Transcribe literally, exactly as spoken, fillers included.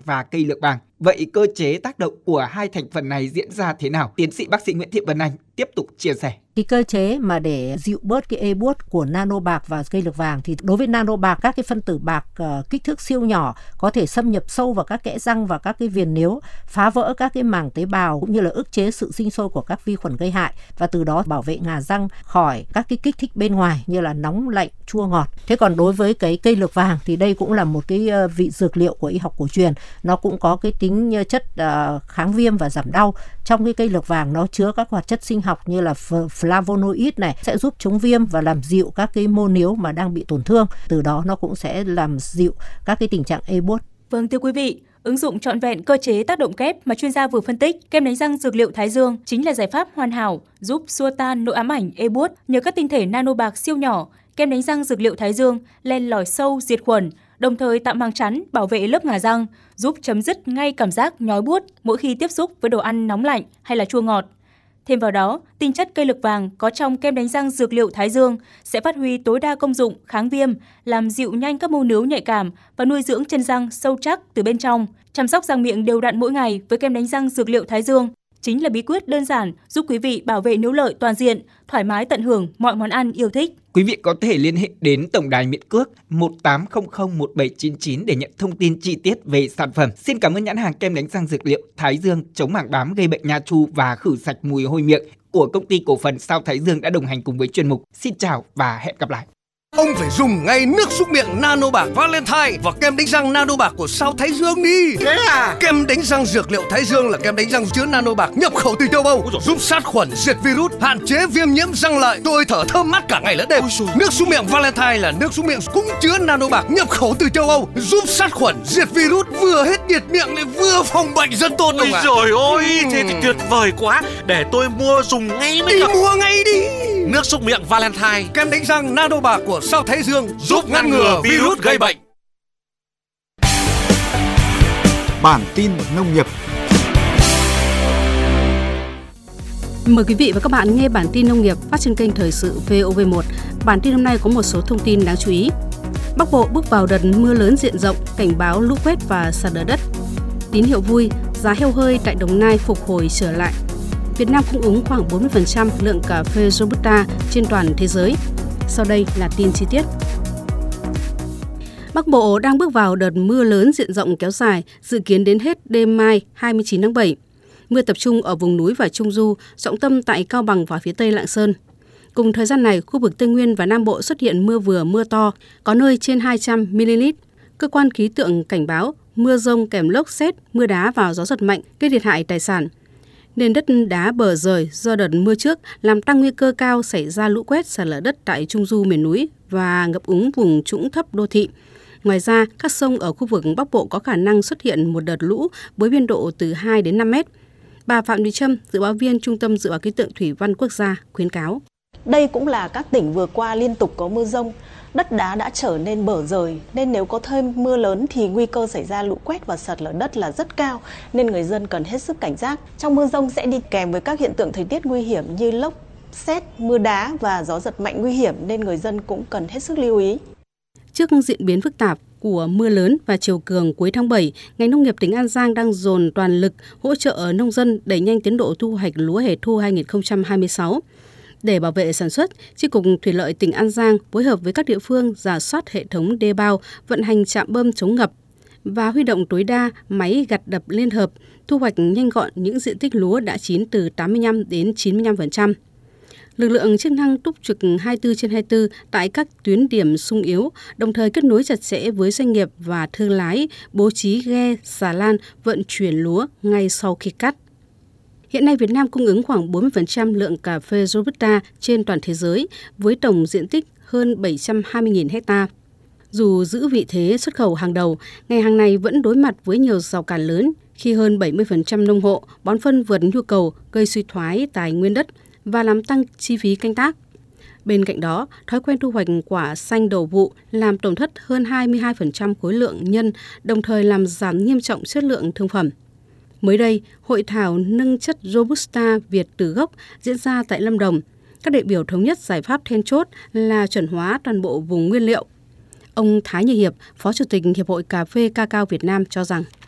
và cây lược vàng. Vậy cơ chế tác động của hai thành phần này diễn ra thế nào? Tiến sĩ bác sĩ Nguyễn Thị Vân Anh tiếp tục chia sẻ. Cái cơ chế mà để dịu bớt cái ê buốt của nano bạc và cây lược vàng thì đối với nano bạc, các cái phân tử bạc uh, kích thước siêu nhỏ có thể xâm nhập sâu vào các kẽ răng và các cái viền níu, phá vỡ các cái màng tế bào cũng như là ức chế sự sinh sôi của các vi khuẩn gây hại và từ đó bảo vệ ngà răng khỏi các cái kích thích bên ngoài như là nóng, lạnh, chua, ngọt. Thế còn đối với cái cây lược vàng thì đây cũng là một cái uh, vị dược liệu của y học cổ truyền, nó cũng có cái tính chất uh, kháng viêm và giảm đau. Trong cái cây lược vàng nó chứa các hoạt chất sinh học như là flavonoid này sẽ giúp chống viêm và làm dịu các cái mô níu mà đang bị tổn thương. Từ đó nó cũng sẽ làm dịu các cái tình trạng ê buốt. Vâng, thưa quý vị, ứng dụng trọn vẹn cơ chế tác động kép mà chuyên gia vừa phân tích, kem đánh răng dược liệu Thái Dương chính là giải pháp hoàn hảo giúp xua tan nỗi ám ảnh ê buốt. Nhờ các tinh thể nano bạc siêu nhỏ, kem đánh răng dược liệu Thái Dương len lỏi sâu diệt khuẩn, đồng thời tạo màng chắn bảo vệ lớp ngà răng, giúp chấm dứt ngay cảm giác nhói buốt mỗi khi tiếp xúc với đồ ăn nóng lạnh hay là chua ngọt. Thêm vào đó, tinh chất cây lược vàng có trong kem đánh răng dược liệu Thái Dương sẽ phát huy tối đa công dụng kháng viêm, làm dịu nhanh các mô níu nhạy cảm và nuôi dưỡng chân răng sâu chắc từ bên trong. Chăm sóc răng miệng đều đặn mỗi ngày với kem đánh răng dược liệu Thái Dương chính là bí quyết đơn giản giúp quý vị bảo vệ níu lợi toàn diện, thoải mái tận hưởng mọi món ăn yêu thích. Quý vị có thể liên hệ đến tổng đài miễn cước một tám không không một bảy chín chín để nhận thông tin chi tiết về sản phẩm. Xin cảm ơn nhãn hàng kem đánh răng dược liệu Thái Dương chống mảng bám gây bệnh nha chu và khử sạch mùi hôi miệng của công ty cổ phần Sao Thái Dương đã đồng hành cùng với chuyên mục. Xin chào và hẹn gặp lại. Ông phải dùng ngay nước súc miệng nano bạc Valentine và kem đánh răng nano bạc của Sao Thái Dương đi. Thế à? Kem đánh răng dược liệu Thái Dương là kem đánh răng chứa nano bạc nhập khẩu từ châu Âu, giúp sát khuẩn, diệt virus, hạn chế viêm nhiễm răng lợi. Tôi thở thơm mát cả ngày lẫn đêm. Nước súc miệng Valentine là nước súc miệng cũng chứa nano bạc nhập khẩu từ châu Âu, giúp sát khuẩn, diệt virus, vừa hết nhiệt miệng lại vừa phòng bệnh rất tốt. Ôi trời ơi, thế thì tuyệt vời quá. Để tôi mua dùng ngay mới đi được. Mua ngay đi. Nước súc miệng Valentine, kem đánh răng nano bạc của Sao Thái Dương giúp ngăn ngừa virus gây bệnh. Bản tin nông nghiệp. Mời quý vị và các bạn nghe bản tin nông nghiệp phát trên kênh Thời sự vê o vê một. Bản tin hôm nay có một số thông tin đáng chú ý. Bắc Bộ bước vào đợt mưa lớn diện rộng, cảnh báo lũ quét và sạt lở đất. Tín hiệu vui, giá heo hơi tại Đồng Nai phục hồi trở lại. Việt Nam cung ứng khoảng bốn mươi phần trăm lượng cà phê Robusta trên toàn thế giới. Sau đây là tin chi tiết. Bắc Bộ đang bước vào đợt mưa lớn diện rộng kéo dài, dự kiến đến hết đêm mai hai mươi chín tháng bảy. Mưa tập trung ở vùng núi và Trung Du, trọng tâm tại Cao Bằng và phía Tây Lạng Sơn. Cùng thời gian này, khu vực Tây Nguyên và Nam Bộ xuất hiện mưa vừa mưa to, có nơi trên hai trăm mi-li-lít. Cơ quan khí tượng cảnh báo mưa dông kèm lốc sét, mưa đá và gió giật mạnh gây thiệt hại tài sản. Nền đất đá bờ rời do đợt mưa trước làm tăng nguy cơ cao xảy ra lũ quét sạt lở đất tại Trung Du miền núi và ngập úng vùng trũng thấp đô thị. Ngoài ra, các sông ở khu vực Bắc Bộ có khả năng xuất hiện một đợt lũ với biên độ từ hai đến năm mét. Bà Phạm Thị Trâm, dự báo viên Trung tâm Dự báo Khí tượng Thủy văn Quốc gia, khuyến cáo. Đây cũng là các tỉnh vừa qua liên tục có mưa dông, đất đá đã trở nên bở rời, nên nếu có thêm mưa lớn thì nguy cơ xảy ra lũ quét và sạt lở đất là rất cao, nên người dân cần hết sức cảnh giác. Trong mưa dông sẽ đi kèm với các hiện tượng thời tiết nguy hiểm như lốc, sét, mưa đá và gió giật mạnh nguy hiểm, nên người dân cũng cần hết sức lưu ý. Trước diễn biến phức tạp của mưa lớn và chiều cường cuối tháng bảy, ngành nông nghiệp tỉnh An Giang đang dồn toàn lực hỗ trợ nông dân đẩy nhanh tiến độ thu hoạch lúa hè thu hai không hai sáu. Để bảo vệ sản xuất, Chi cục Thủy lợi tỉnh An Giang phối hợp với các địa phương rà soát hệ thống đê bao, vận hành trạm bơm chống ngập và huy động tối đa máy gặt đập liên hợp, thu hoạch nhanh gọn những diện tích lúa đã chín từ tám mươi lăm đến chín mươi lăm phần trăm. Lực lượng chức năng túc trực hai mươi bốn trên hai mươi bốn tại các tuyến điểm xung yếu, đồng thời kết nối chặt chẽ với doanh nghiệp và thương lái, bố trí ghe, xà lan vận chuyển lúa ngay sau khi cắt. Hiện nay Việt Nam cung ứng khoảng bốn mươi phần trăm lượng cà phê Robusta trên toàn thế giới với tổng diện tích hơn bảy trăm hai mươi nghìn ha. Dù giữ vị thế xuất khẩu hàng đầu, ngành hàng này vẫn đối mặt với nhiều rào cản lớn khi hơn bảy mươi phần trăm nông hộ bón phân vượt nhu cầu gây suy thoái tài nguyên đất và làm tăng chi phí canh tác. Bên cạnh đó, thói quen thu hoạch quả xanh đầu vụ làm tổn thất hơn hai mươi hai phần trăm khối lượng nhân, đồng thời làm giảm nghiêm trọng chất lượng thương phẩm. Mới đây, hội thảo nâng chất Robusta Việt từ gốc diễn ra tại Lâm Đồng. Các đại biểu thống nhất giải pháp then chốt là chuẩn hóa toàn bộ vùng nguyên liệu. Ông Thái Như Hiệp, Phó Chủ tịch Hiệp hội Cà phê Cacao Việt Nam cho rằng